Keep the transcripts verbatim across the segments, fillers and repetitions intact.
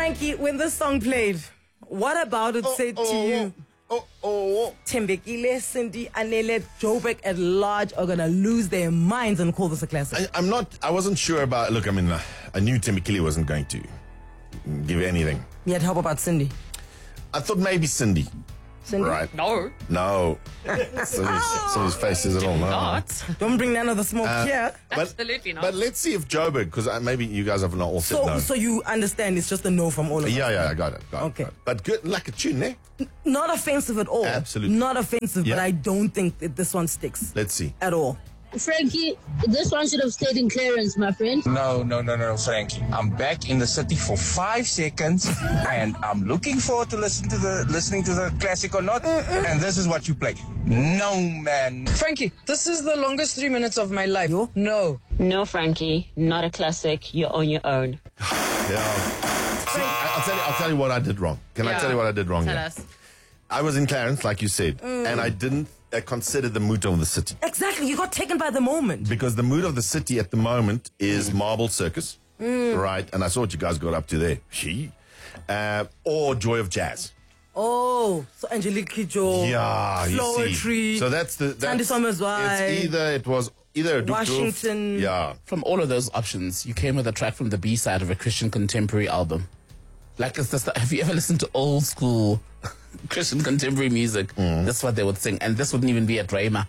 Frankie, when this song played, what about it oh, said oh, to you? Oh, oh, oh. Thembekile, Cindy, Anele, Joburg at large are going to lose their minds and call this a classic. I, I'm not, I wasn't sure about, look, I mean, uh, I knew Thembekile wasn't going to give anything. Yet, how about Cindy? I thought maybe Cindy. Cindy? Right. No. No. Cindy's, Cindy's face says it all. No. Not. Don't bring none of the smoke Uh, here. But, Absolutely not. But let's see if Joburg, because maybe you guys have not all said So, no. so you understand it's just a no from all of us. yeah, yeah, I got it. Got Okay. It, got it. But good, like a tune, eh? Not offensive at all. Absolutely. Not offensive, Yeah. but I don't think that this one sticks Let's see. at all. Frankie, this one should have stayed in clearance, my friend. No, no, no, no, Frankie. I'm back in the city for five seconds, and I'm looking forward to listen to the listening to the classic or not. And this is what you play. No, man. Frankie, this is the longest three minutes of my life. Yo? No. No, Frankie, not a classic. You're on your own. Yeah. See, I- I'll tell you. I'll tell you what I did wrong. Can I Yeah. tell you what I did wrong? Tell here? us. I was in Clarence, like you said, and I didn't uh, consider the mood of the city, Exactly. You got taken by the moment. because the mood of the city at the moment is Marble Circus, right? And I saw what you guys got up to there. She, uh, or Joy of Jazz. Oh, so Angelique Kidjo. Yeah, you Flower see. Tree. So that's the. Sandy That's, Summers Why. It's either it was either a Duke Doof- Washington. Yeah. From all of those options, you came with a track from the B side of a Christian contemporary album. Like, it's just, have you ever listened to old school Christian contemporary music? That's what they would sing, and this wouldn't even be at Rhema.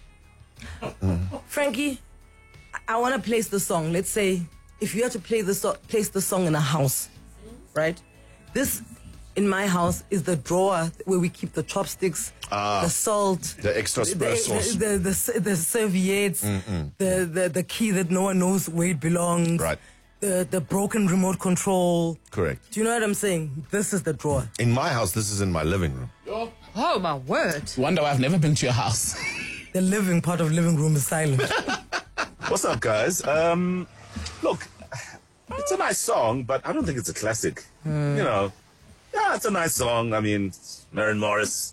Frankie, I, I want to place the song. Let's say if you had to play the so- place the song in a house, right? This, in my house, is the drawer where we keep the chopsticks, Ah. the salt, The extra the, spray sauce. the, the, the, the serviettes, the, the, the key that no one knows where it belongs, Right. the, the broken remote control. Correct. Do you know what I'm saying? This is the drawer. In my house, this is in my living room. Oh, my word. Wonder why I've never been to your house. The living part of living room is silent. What's up, guys? Um, look, it's a nice song, but I don't think it's a classic. You know, yeah, it's a nice song. I mean, it's Maren Morris,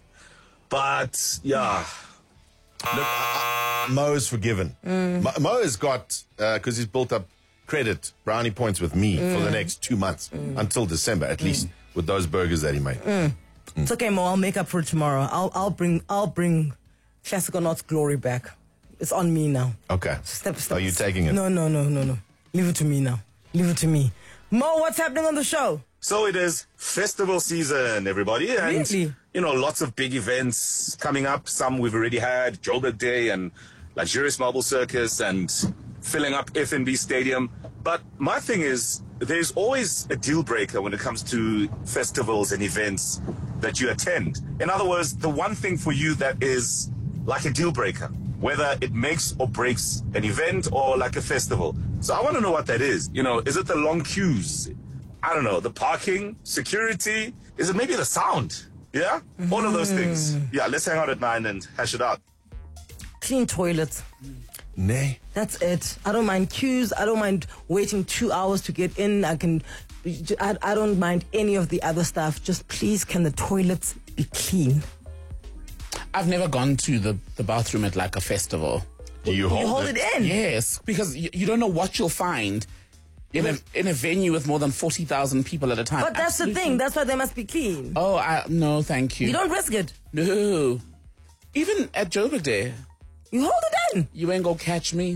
but yeah, Look, uh, Mo is forgiven. Mo, Mo has got, because he's built up credit, brownie points with me for the next two months, until December, at least, with those burgers that he made. It's okay, Mo. I'll make up for it tomorrow. I'll I'll bring I'll bring Classic or Not's glory back. It's on me now. Okay. Step step. Are you taking it? No, no, no, no, no. Leave it to me now. Leave it to me. Mo, what's happening on the show? so it is festival season, everybody, and Really? you know, lots of big events coming up. Some we've already had, Joburg Day and Luxurious Marble Circus, and filling up F N B Stadium. But my thing is, there's always a deal breaker when it comes to festivals and events that you attend. In other words, the one thing for you that is like a deal breaker, whether it makes or breaks an event or like a festival. So I want to know what that is. You know, is it the long queues? I don't know, the parking, security? Is it maybe the sound? Yeah? All of those things. Yeah, let's hang out at nine and hash it out. Clean toilets. Nay. That's it. I don't mind queues. I don't mind waiting two hours to get in. I can. I, I don't mind any of the other stuff. Just please, can the toilets be clean? I've never gone to the, the bathroom at like a festival. Do you hold, You hold it in. Yes, because you, you don't know what you'll find in a in a venue with more than forty thousand people at a time. But that's the Absolutely. thing. That's why they must be clean. Oh, I, no, thank you. You don't risk it. No. Even at Joburg Day, You hold it in. you ain't gonna catch me.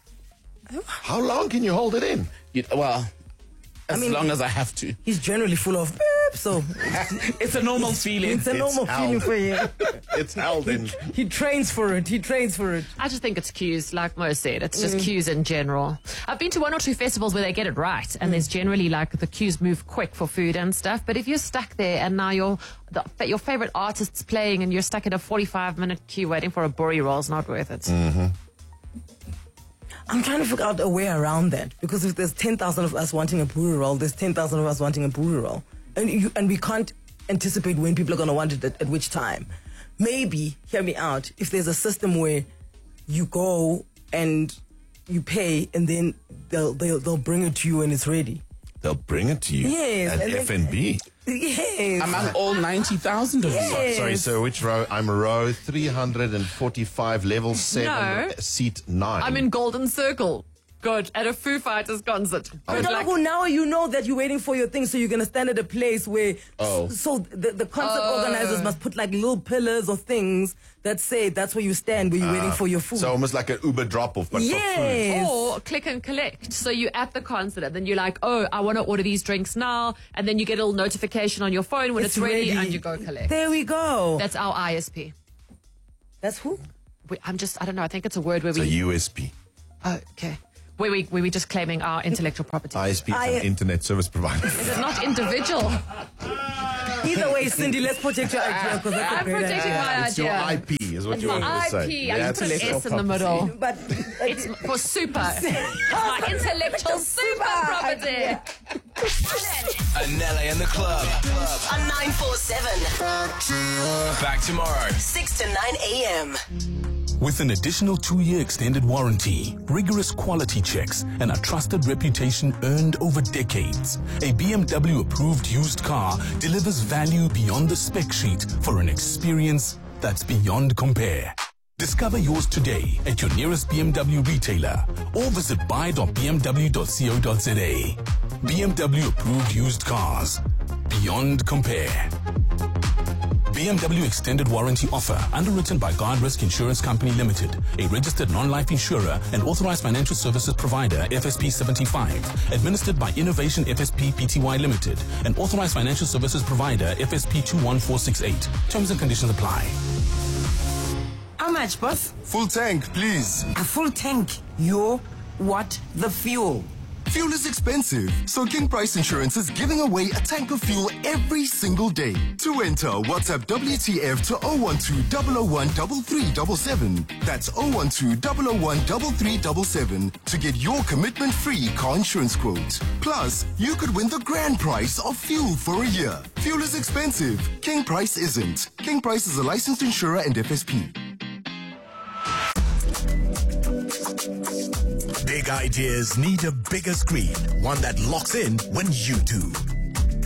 How long can you hold it in? You, well, as mean- long as I have to. He's generally full of beep, so It's a normal feeling. it's a It's normal held. feeling for him. It's held in. He trains for it. He trains for it. I just think it's queues, like Mo said. It's just queues in general. I've been to one or two festivals where they get it right, and there's generally like the queues move quick for food and stuff. But if you're stuck there and now your the, your favorite artist's playing and you're stuck in a forty-five minute queue waiting for a burry roll, it's not worth it. I'm trying to figure out a way around that, because if there's ten thousand of us wanting a buri roll, there's ten thousand of us wanting a buri roll. And, you, and we can't anticipate when people are going to want it at, at which time. Maybe, hear me out, if there's a system where you go and you pay and then they'll, they'll, they'll bring it to you when it's ready. They'll bring it to you Yes, at and then- F N B. Yes. Among all ninety thousand of you. Yes. Sorry, sir, which row? I'm row three hundred forty-five, level seven, No. seat nine. I'm in Golden Circle. Good. At a Foo Fighters concert. Good No, luck. well, now you know that you're waiting for your thing, so you're gonna stand at a place where. Oh. So the, the concert Oh. organizers must put like little pillars or things that say that's where you stand, where you're waiting for your food. So almost like an Uber drop-off, but for food. yes. Or click and collect. So you're at the concert and then you're like, oh, I want to order these drinks now. And then you get a little notification on your phone when it's, ready, and you go collect. There we go. That's our I S P. That's who? We, I'm just, I don't know, I think it's a word where It's a we... U S P. Oh, okay. Where we, where we just claiming our intellectual property. I S P is I- an internet service provider. Is it not individual? Either way, Cindy, let's protect your idea because that's a I'm great protecting idea. my It's your idea. I P, is what you My want to say. I P. I That's put an intellectual S in the middle. But It's for super. It's my intellectual super property. Anela in the club. On nine four seven. Back tomorrow. six to nine a.m. With an additional two-year extended warranty, rigorous quality checks, and a trusted reputation earned over decades, a B M W-approved used car delivers value beyond the spec sheet for an experience that's beyond compare. Discover yours today at your nearest B M W retailer or visit buy dot b m w dot co dot z a. B M W-approved used cars. Beyond compare. B M W Extended Warranty Offer, underwritten by Guard Risk Insurance Company Limited, a registered non-life insurer and authorized financial services provider, F S P seventy-five, administered by Innovation F S P Pty Limited, an authorized financial services provider, F S P two one four six eight. Terms and conditions apply. How much, boss? Full tank, please. A full tank. Yo, what? The fuel. Fuel is expensive, so King Price Insurance is giving away a tank of fuel every single day. To enter, WhatsApp W T F to zero one two zero zero one three three seven seven. That's zero one two zero zero one three three seven seven to get your commitment-free car insurance quote. Plus, you could win the grand prize of fuel for a year. Fuel is expensive. King Price isn't. King Price is a licensed insurer and F S P. Big ideas need a bigger screen, one that locks in when you do.